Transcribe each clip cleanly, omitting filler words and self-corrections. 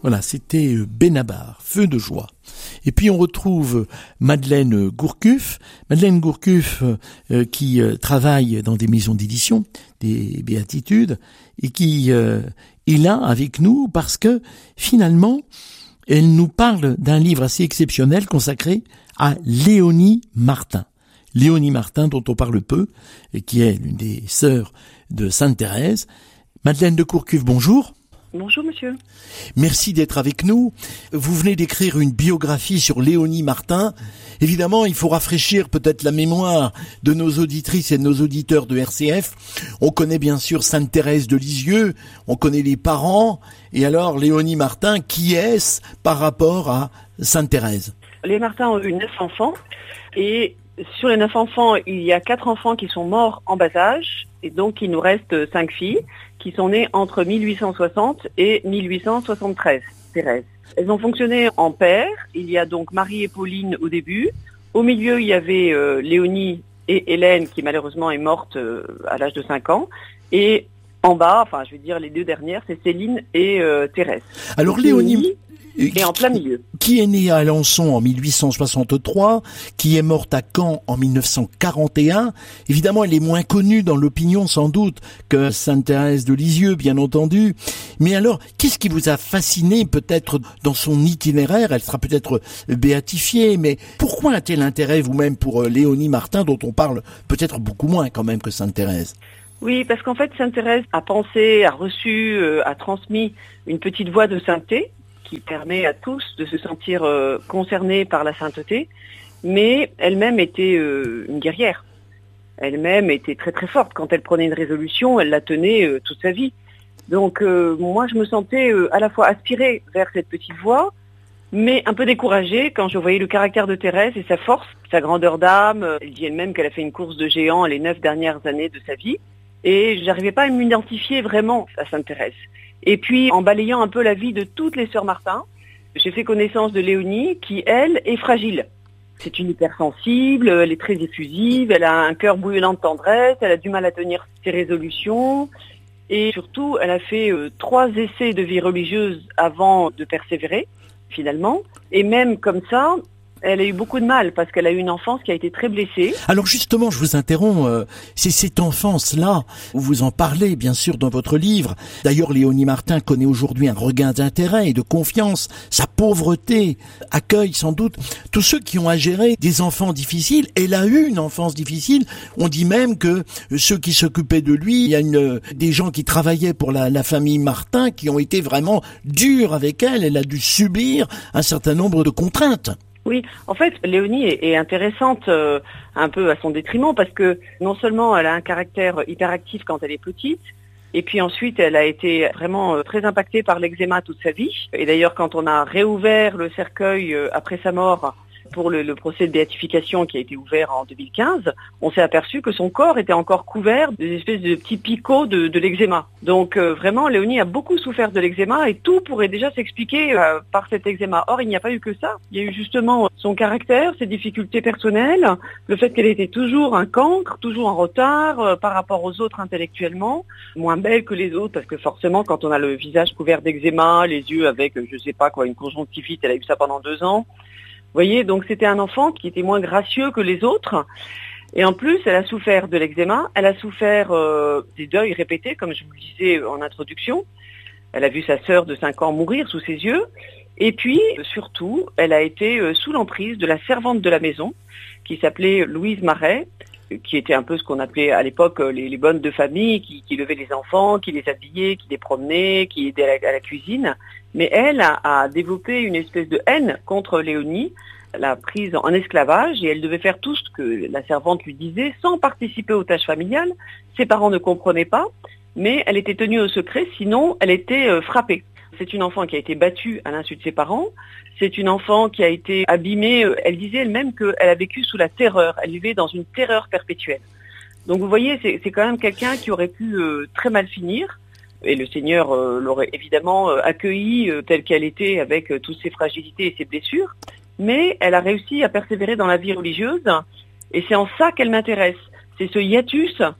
Voilà, c'était Benabar, Feu de joie. Et puis on retrouve Madeleine Gourcuff. Madeleine Gourcuff qui travaille dans des maisons d'édition, des béatitudes, et qui est là avec nous parce que finalement, elle nous parle d'un livre assez exceptionnel consacré à Léonie Martin. Léonie Martin, dont on parle peu, et qui est l'une des sœurs de Sainte Thérèse. Madeleine de Gourcuff, bonjour. Bonjour monsieur. Merci d'être avec nous. Vous venez d'écrire une biographie sur Léonie Martin. Évidemment, il faut rafraîchir peut-être la mémoire de nos auditrices et de nos auditeurs de RCF. On connaît bien sûr Sainte Thérèse de Lisieux, on connaît les parents. Et alors, Léonie Martin, qui est-ce par rapport à Sainte Thérèse ? Les Martins ont eu 9 enfants. Et sur les 9 enfants, il y a 4 enfants qui sont morts en bas âge. Et donc, il nous reste 5 filles qui sont nées entre 1860 et 1873, Thérèse. Elles ont fonctionné en paire. Il y a donc Marie et Pauline au début. Au milieu, il y avait Léonie et Hélène, qui malheureusement est morte à l'âge de 5 ans. Et en bas, enfin, je veux dire, les 2 dernières, c'est Céline et Thérèse. Alors, Léonie est en plein milieu. Qui est née à Alençon en 1863, qui est morte à Caen en 1941. Évidemment, elle est moins connue dans l'opinion sans doute que Sainte Thérèse de Lisieux, bien entendu. Mais alors, qu'est-ce qui vous a fasciné peut-être dans son itinéraire ? Elle sera peut-être béatifiée, mais pourquoi a-t-elle intérêt vous-même pour Léonie Martin, dont on parle peut-être beaucoup moins quand même que Sainte Thérèse ? Oui, parce qu'en fait, Sainte Thérèse a pensé, a reçu, a transmis une petite voix de sainteté, qui permet à tous de se sentir concernés par la sainteté, mais elle-même était une guerrière. Elle-même était très très forte. Quand elle prenait une résolution, elle la tenait toute sa vie. Donc moi, je me sentais à la fois aspirée vers cette petite voix, mais un peu découragée quand je voyais le caractère de Thérèse et sa force, sa grandeur d'âme. Elle dit elle-même qu'elle a fait une course de géant les 9 dernières années de sa vie, et j'arrivais pas à m'identifier vraiment à Sainte Thérèse. Et puis, en balayant un peu la vie de toutes les sœurs Martin, j'ai fait connaissance de Léonie, qui, elle, est fragile. C'est une hypersensible, elle est très effusive, elle a un cœur bouillonnant de tendresse, elle a du mal à tenir ses résolutions. Et surtout, elle a fait 3 essais de vie religieuse avant de persévérer, finalement. Et même comme ça, elle a eu beaucoup de mal parce qu'elle a eu une enfance qui a été très blessée. Alors justement, je vous interromps, c'est cette enfance-là où vous en parlez bien sûr dans votre livre. D'ailleurs, Léonie Martin connaît aujourd'hui un regain d'intérêt et de confiance. Sa pauvreté accueille sans doute tous ceux qui ont à gérer des enfants difficiles. Elle a eu une enfance difficile. On dit même que ceux qui s'occupaient de lui, il y a des gens qui travaillaient pour la famille Martin qui ont été vraiment durs avec elle. Elle a dû subir un certain nombre de contraintes. Oui, en fait, Léonie est intéressante un peu à son détriment parce que non seulement elle a un caractère hyperactif quand elle est petite, et puis ensuite elle a été vraiment très impactée par l'eczéma toute sa vie. Et d'ailleurs, quand on a réouvert le cercueil après sa mort pour le procès de béatification qui a été ouvert en 2015, on s'est aperçu que son corps était encore couvert des espèces de petits picots de l'eczéma. Donc vraiment, Léonie a beaucoup souffert de l'eczéma et tout pourrait déjà s'expliquer par cet eczéma. Or, il n'y a pas eu que ça. Il y a eu justement son caractère, ses difficultés personnelles, le fait qu'elle était toujours un cancre, toujours en retard par rapport aux autres intellectuellement, moins belle que les autres parce que forcément, quand on a le visage couvert d'eczéma, les yeux avec, je sais pas quoi, une conjonctivite, elle a eu ça pendant 2 ans. Vous voyez, donc c'était un enfant qui était moins gracieux que les autres. Et en plus, elle a souffert de l'eczéma, elle a souffert des deuils répétés, comme je vous le disais en introduction. Elle a vu sa sœur de 5 ans mourir sous ses yeux. Et puis, surtout, elle a été sous l'emprise de la servante de la maison, qui s'appelait Louise Marais, qui était un peu ce qu'on appelait à l'époque les bonnes de famille, qui levaient les enfants, qui les habillait, qui les promenait, qui aidait à la cuisine. Mais elle a développé une espèce de haine contre Léonie, l'a prise en esclavage et elle devait faire tout ce que la servante lui disait sans participer aux tâches familiales. Ses parents ne comprenaient pas, mais elle était tenue au secret, sinon elle était frappée. C'est une enfant qui a été battue à l'insu de ses parents. C'est une enfant qui a été abîmée. Elle disait elle-même qu'elle a vécu sous la terreur. Elle vivait dans une terreur perpétuelle. Donc vous voyez, c'est quand même quelqu'un qui aurait pu très mal finir. Et le Seigneur l'aurait évidemment accueillie telle qu'elle était avec toutes ses fragilités et ses blessures. Mais elle a réussi à persévérer dans la vie religieuse. Et c'est en ça qu'elle m'intéresse. C'est ce hiatus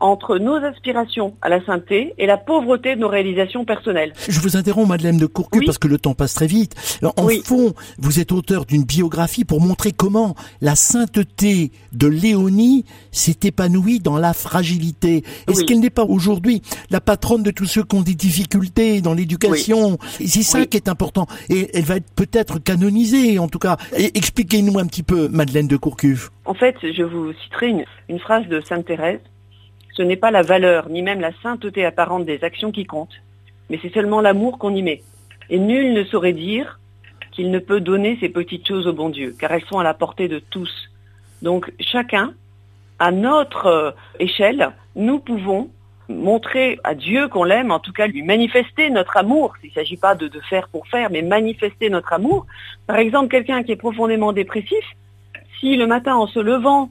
entre nos aspirations à la sainteté et la pauvreté de nos réalisations personnelles. Je vous interromps, Madeleine de Gourcuff, Oui. parce que le temps passe très vite. En Oui. fond, vous êtes auteur d'une biographie pour montrer comment la sainteté de Léonie s'est épanouie dans la fragilité. Est-ce Oui. qu'elle n'est pas aujourd'hui la patronne de tous ceux qui ont des difficultés dans l'éducation? Et c'est ça Oui. qui est important. Et elle va être peut-être canonisée, en tout cas. Expliquez-nous un petit peu, Madeleine de Gourcuff. En fait, je vous citerai une phrase de Sainte Thérèse. Ce n'est pas la valeur, ni même la sainteté apparente des actions qui comptent, mais c'est seulement l'amour qu'on y met. Et nul ne saurait dire qu'il ne peut donner ces petites choses au bon Dieu, car elles sont à la portée de tous. Donc chacun, à notre échelle, nous pouvons montrer à Dieu qu'on l'aime, en tout cas lui manifester notre amour. Il ne s'agit pas de faire pour faire, mais manifester notre amour. Par exemple, quelqu'un qui est profondément dépressif, si le matin en se levant,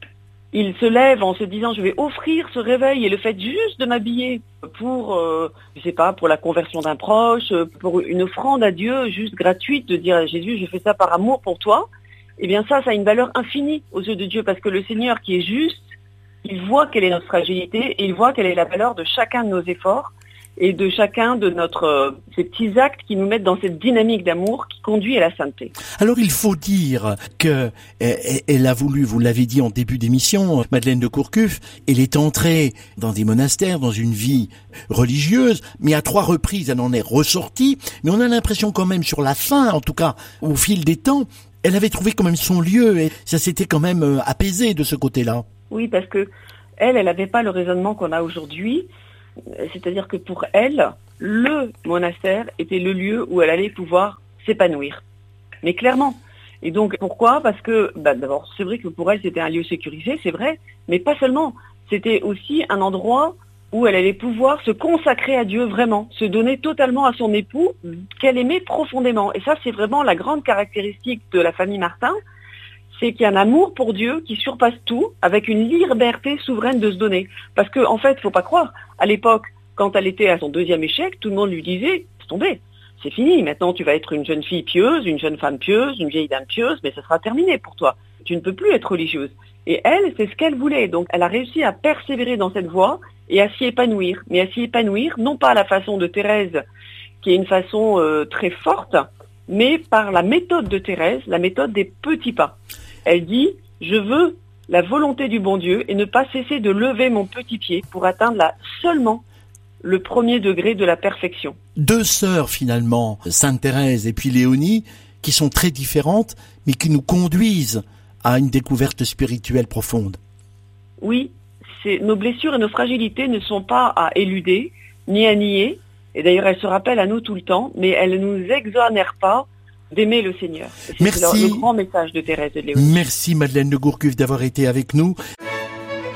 il se lève en se disant je vais offrir ce réveil et le fait juste de m'habiller pour, pour la conversion d'un proche, pour une offrande à Dieu juste gratuite, de dire à Jésus je fais ça par amour pour toi, eh bien ça a une valeur infinie aux yeux de Dieu parce que le Seigneur qui est juste, il voit quelle est notre fragilité et il voit quelle est la valeur de chacun de nos efforts et de chacun de ces petits actes qui nous mettent dans cette dynamique d'amour qui conduit à la sainteté. Alors il faut dire que elle a voulu, vous l'avez dit en début d'émission, Madeleine de Gourcuff, elle est entrée dans des monastères, dans une vie religieuse, mais à 3 reprises elle en est ressortie, mais on a l'impression quand même sur la fin, en tout cas au fil des temps, elle avait trouvé quand même son lieu et ça s'était quand même apaisé de ce côté-là. Oui, parce que elle n'avait pas le raisonnement qu'on a aujourd'hui. C'est-à-dire que pour elle, le monastère était le lieu où elle allait pouvoir s'épanouir. Mais clairement. Et donc, pourquoi? Parce que, d'abord, c'est vrai que pour elle, c'était un lieu sécurisé, c'est vrai, mais pas seulement. C'était aussi un endroit où elle allait pouvoir se consacrer à Dieu vraiment, se donner totalement à son époux qu'elle aimait profondément. Et ça, c'est vraiment la grande caractéristique de la famille Martin, c'est qu'il y a un amour pour Dieu qui surpasse tout, avec une liberté souveraine de se donner. Parce que, en fait, faut pas croire, à l'époque, quand elle était à son 2e échec, tout le monde lui disait, c'est tombé, c'est fini, maintenant tu vas être une jeune fille pieuse, une jeune femme pieuse, une vieille dame pieuse, mais ça sera terminé pour toi. Tu ne peux plus être religieuse. Et elle, c'est ce qu'elle voulait. Donc, elle a réussi à persévérer dans cette voie et à s'y épanouir. Mais à s'y épanouir, non pas à la façon de Thérèse, qui est une façon très forte, mais par la méthode de Thérèse, la méthode des petits pas. Elle dit, je veux la volonté du bon Dieu et ne pas cesser de lever mon petit pied pour atteindre seulement le 1er degré de la perfection. 2 sœurs finalement, Sainte Thérèse et puis Léonie, qui sont très différentes, mais qui nous conduisent à une découverte spirituelle profonde. Oui, nos blessures et nos fragilités ne sont pas à éluder, ni à nier, et d'ailleurs elles se rappellent à nous tout le temps, mais elles ne nous exonèrent pas d'aimer le Seigneur. C'est Merci. le grand message de Thérèse de Léonie. Merci Madeleine de Gourcuff d'avoir été avec nous.